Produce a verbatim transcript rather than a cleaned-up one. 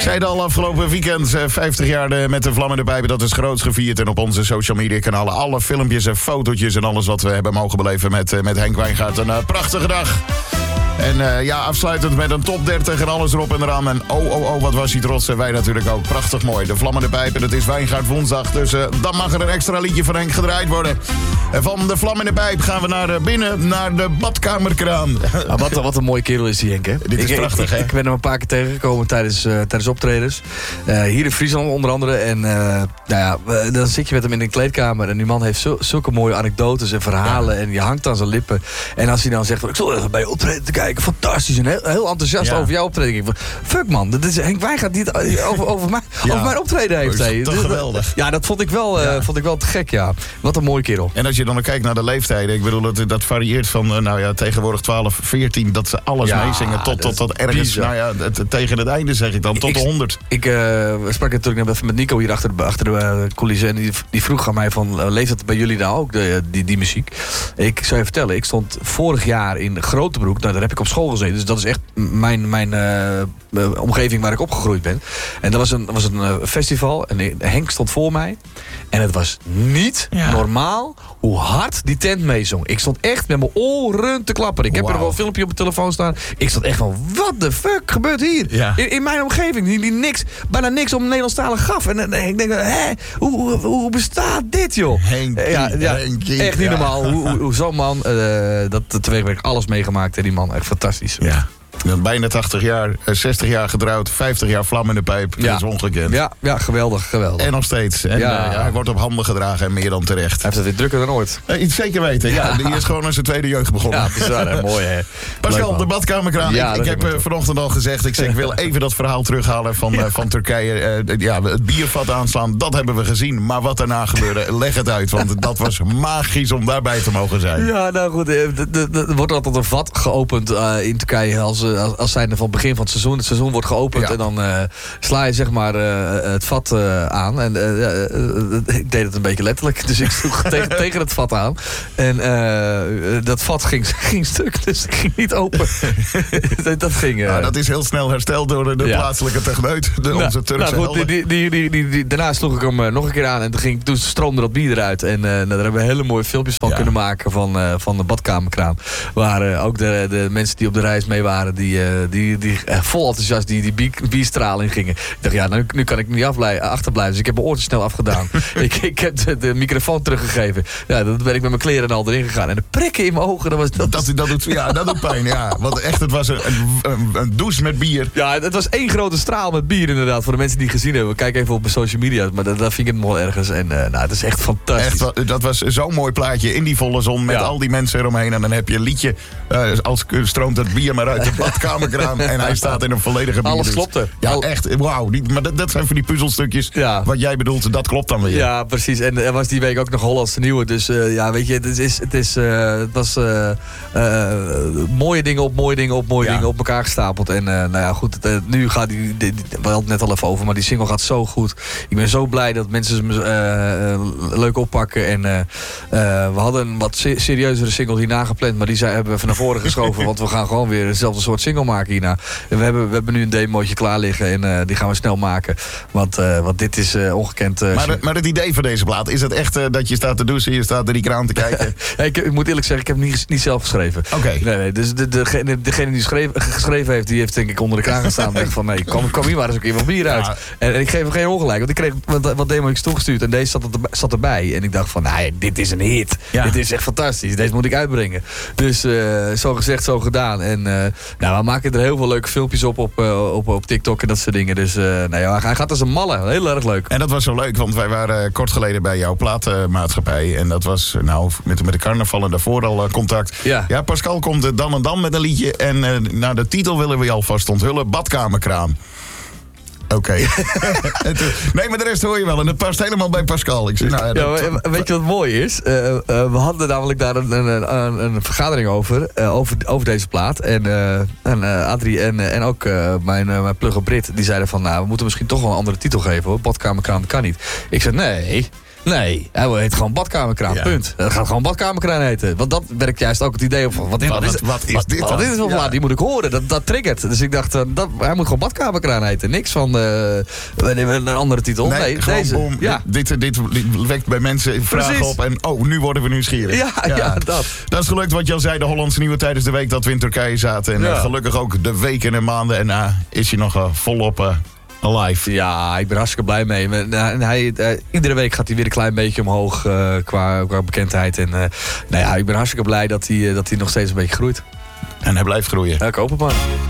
Zij al afgelopen weekend vijftig jaar de, met de Vlammende Pijpen. Dat is groots gevierd. En op onze social media kanalen alle filmpjes en fotootjes en alles wat we hebben mogen beleven met, met Henk Wijngaard. Een uh, prachtige dag. En uh, ja, afsluitend met een top dertig en alles erop en eraan. En oh, oh, oh, wat was hij trots. En wij natuurlijk ook. Prachtig mooi. De Vlammende Pijpen, dat is Wijngaard woensdag. Dus uh, dan mag er een extra liedje van Henk gedraaid worden. En van de Vlammende Pijp gaan we naar uh, binnen, naar de badkamerkraan. Ah, wat, wat een mooie kerel is die Henk, hè? Dit is ik, prachtig, ik, hè? Ik ben hem een paar keer tegengekomen tijdens, uh, tijdens optredens. Uh, hier in Friesland onder andere. En uh, nou ja, dan zit je met hem in een kleedkamer. En die man heeft zo, zulke mooie anekdotes en verhalen. Ja. En je hangt aan zijn lippen. En als hij dan zegt, ik zal even bij je optreden te kijken. Fantastisch. En heel, heel enthousiast ja. over jouw optreden. Ik van, fuck man, dat is Henk Wijngaard die het over, over, mij, ja. over mijn optreden heeft. Dat is toch geweldig. Ja, dat vond ik wel, uh, ja. vond ik wel te gek, ja. Wat een mooie kerel. En als je dan kijkt naar de leeftijden. Ik bedoel, dat, dat varieert van uh, nou ja, tegenwoordig twaalf, veertien. Dat ze alles ja, meezingen tot, tot, tot ergens, bizar. nou ja, het, tegen het einde zeg ik dan, tot ik, de honderd. Ik uh, sprak natuurlijk net even met Nico hier achter de, achter de uh, coulissen. En die, die vroeg aan mij van, uh, leeft het bij jullie nou ook, de, die, die muziek? Ik zou je vertellen, ik stond vorig jaar in Grotebroek. Nou, daar heb ik op school gezeten. Dus dat is echt mijn, mijn uh, omgeving waar ik opgegroeid ben. En dat was een, was een uh, festival. En Henk stond voor mij. En het was niet ja. normaal hoe hard die tent meezong. Ik stond echt met mijn oren te klapperen. Ik heb wow. er wel een filmpje op mijn telefoon staan. Ik stond echt van, what the fuck gebeurt hier? Ja. In, in mijn omgeving, die, die niks, bijna niks om Nederlandstalig gaf. En, en ik denk, hè, hoe, hoe, hoe bestaat dit, joh? Henkie, ja, ja, Henkie, echt niet ja. normaal. Hoe, hoe, hoe zo'n man, uh, dat teweegwerkt alles meegemaakt. En die man, echt fantastisch. Ja. Bijna tachtig jaar, zestig jaar getrouwd, vijftig jaar Vlammende Pijp. Ja. Dat is ongekend. Ja, ja, geweldig, geweldig. En nog steeds. En, ja. Uh, ja, hij wordt op handen gedragen en meer dan terecht. Hij heeft het weer drukker dan ooit. Uh, iets zeker weten, ja. ja. Die is gewoon aan zijn tweede jeugd begonnen. Ja, bizar, hè? Mooi, hè? Pascal, de badkamerkraan. Ja, ik ik heb uh, vanochtend al gezegd, ik, zeg, ik wil even dat verhaal terughalen van, uh, van Turkije. Uh, ja, het biervat aanslaan, dat hebben we gezien. Maar wat daarna gebeurde, leg het uit. Want dat was magisch om daarbij te mogen zijn. Ja, nou goed. Er wordt altijd een vat geopend uh, in Turkije als, als, als zijnde van het begin van het seizoen. Het seizoen wordt geopend ja. en dan uh, sla je zeg maar uh, het vat uh, aan. En uh, uh, ik deed het een beetje letterlijk. Dus ik sloeg tegen, tegen het vat aan. En uh, dat vat ging, ging stuk. Dus ik ging niet open. dat ging... Uh, nou, dat is heel snel hersteld door de ja. plaatselijke techneut. De, nou, onze Turkse nou, goed, die, die, die, die, die, daarna sloeg ik hem uh, nog een keer aan. En toen, ging, toen stroomde dat bier eruit. En uh, nou, daar hebben we hele mooie filmpjes van ja. kunnen maken. Van, uh, van de badkamerkraan. Waar uh, ook de, de mensen die op de reis mee waren. Die, uh, die, die uh, vol enthousiast die, die bier, bierstraal in gingen. Ik dacht, ja, nu, nu kan ik niet afblij, achterblijven. Dus ik heb mijn oortjes snel afgedaan. ik, ik heb de, de microfoon teruggegeven. Ja, dan ben ik met mijn kleren en al erin gegaan. En de prikken in mijn ogen, dat was... Dat, dat, dat, doet, ja, dat doet pijn, ja. Want echt, het was een, een, een douche met bier. Ja, het was één grote straal met bier inderdaad. Voor de mensen die het gezien hebben. Kijk even op mijn social media. Maar daar vind ik het wel ergens. En uh, nou, het is echt fantastisch. Echt, dat was zo'n mooi plaatje in die volle zon. Met ja. al die mensen eromheen. En dan heb je een liedje. Uh, als stroomt het bier maar uit de badkamerkraan. En hij staat in een volledige bier. Alles klopte. Ja, Al... echt. Wauw. Maar dat, dat zijn van die puzzelstukjes. Ja. Wat jij bedoelt, dat klopt dan weer. Ja, precies. En er was die week ook nog Hollandse Nieuwe. Dus uh, ja, weet je, het, is, het, is, uh, het was uh, uh, mooie dingen op mooie dingen op mooie ja. dingen op elkaar gestapeld. En uh, nou ja, goed. Het, uh, nu gaat die, die, die, we hadden het net al even over, maar die single gaat zo goed. Ik ben zo blij dat mensen ze uh, uh, leuk oppakken. En uh, uh, we hadden een wat se- serieuzere single hierna gepland, maar die zijn, hebben we even naar voren geschoven. Want we gaan gewoon weer hetzelfde soort single maken hierna. En we hebben, we hebben nu een demootje klaar liggen en uh, die gaan we snel maken. Want, uh, want dit is uh, ongekend. Uh, maar, de, maar het idee van deze plaat, is het echt uh, dat je staat te douchen, je staat naar die kraan te kijken? ja, ik, ik moet eerlijk zeggen, ik heb het niet, niet zelf geschreven. Oké. Okay. Nee, nee, dus de, de, degene die schreef, geschreven heeft, die heeft denk ik onder de kraan gestaan. En dacht van, nee, kom, kom hier maar eens een keer wat bier uit. Ja. En, en ik geef hem geen ongelijk, want ik kreeg wat, wat demo's toegestuurd en deze zat, er, zat erbij. En ik dacht van, nee, dit is een hit. Ja. Dit is echt fantastisch. Deze moet ik uitbrengen. Dus uh, zo gezegd, zo gedaan. En uh, nou, we maken er heel veel leuke filmpjes op op, uh, op, op TikTok en dat soort dingen. Dus uh, nou ja, hij gaat als een malle. Heel erg leuk. En dat was zo leuk, want wij waren kort geleden bij jouw platenmaatschappij. En dat was nou met, met de carnaval en daarvoor al uh, contact. Ja. ja, Pascal komt er dan en dan met een liedje. En uh, nou, de titel willen we je alvast onthullen. Badkamerkraan. Oké. Okay. nee, maar de rest hoor je wel. En dat past helemaal bij Pascal. Ik zeg, nou, ja, dat... ja, weet je wat mooi is? Uh, uh, we hadden namelijk daar een, een, een, een vergadering over, uh, over. Over deze plaat. En, uh, en uh, Adrie en, uh, en ook uh, mijn, uh, mijn plugger Brit. Die zeiden van, nou, we moeten misschien toch wel een andere titel geven. Hoor. Badkamerkraan kan niet. Ik zei, nee... Nee, hij heet gewoon badkamerkraan, Ja. punt. Dat gaat gewoon badkamerkraan heten. Want dat werkt juist ook het idee op van, wat is, Wat- wat is, wat- wat is wat- dit wat dan? is dit voor Ja. plaat? Die moet ik horen, dat, dat triggert. Dus ik dacht, uh, dat, hij moet gewoon badkamerkraan heten. Niks van uh, een andere titel. Nee, Nee, gewoon deze. boom. Ja. Dit, dit, dit wekt bij mensen vragen Precies. op. En oh, nu worden we nieuwsgierig. Ja, ja, dat. Dat is gelukt wat je al zei. De Hollandse Nieuwe tijdens de week dat we in Turkije zaten. En Ja. uh, gelukkig ook de weken en maanden. En uh, is hij nog uh, volop uh, alive. Ja, ik ben hartstikke blij mee. En hij, uh, iedere week gaat hij weer een klein beetje omhoog uh, qua, qua bekendheid. En uh, nou ja, ik ben hartstikke blij dat hij, uh, dat hij nog steeds een beetje groeit. En hij blijft groeien. Ja, ik hoop het maar.